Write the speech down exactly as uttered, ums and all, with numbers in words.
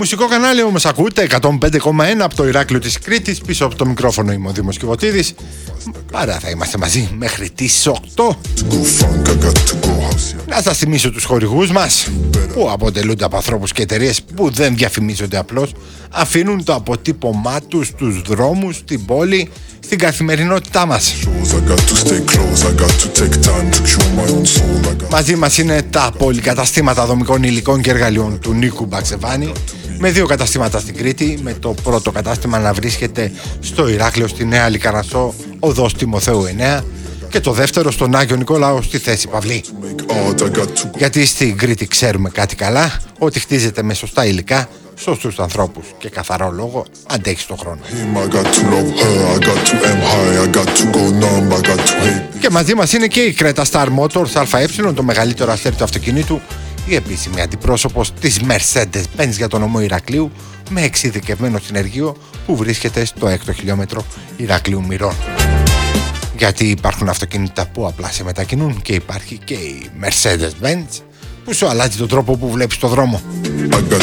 Μουσικό κανάλι όμως ακούτε, εκατόν πέντε κόμμα ένα από το Ηράκλειο της Κρήτης. Πίσω από το μικρόφωνο είμαι ο Δήμος Κιβωτίδης. Παρά θα είμαστε μαζί μέχρι τις οκτώ. Να σας θυμίσω τους χορηγούς μας, που αποτελούνται από ανθρώπους και εταιρείες που δεν διαφημίζονται απλώς. Αφήνουν το αποτύπωμά τους στους δρόμους, στην πόλη, στην καθημερινότητά μας. Μαζί μας είναι τα πολυκαταστήματα δομικών υλικών και εργαλείων του Νίκου Μπαξεβάνη, με δύο καταστήματα στην Κρήτη, με το πρώτο κατάστημα να βρίσκεται στο Ηράκλειο στη Νέα Λικαρασσό, οδός Τιμοθέου εννέα, και το δεύτερο στον Άγιο Νικόλαο στη Θέση Παυλή. Γιατί στην Κρήτη ξέρουμε κάτι καλά, ότι χτίζεται με σωστά υλικά, σωστούς ανθρώπους και καθαρό λόγο αντέχει τον χρόνο. Και μαζί μας είναι και η Creta Star Motors ΑΕ, το μεγαλύτερο αστέρι του αυτοκινήτου, η επίσημη αντιπρόσωπος της Mercedes-Benz για τον νομό Ηρακλείου, με εξειδικευμένο συνεργείο που βρίσκεται στο έκτο χιλιόμετρο Ηρακλείου Μυρών. Γιατί υπάρχουν αυτοκίνητα που απλά σε μετακινούν και υπάρχει και η Mercedes-Benz που σου αλλάζει τον τρόπο που βλέπεις το δρόμο.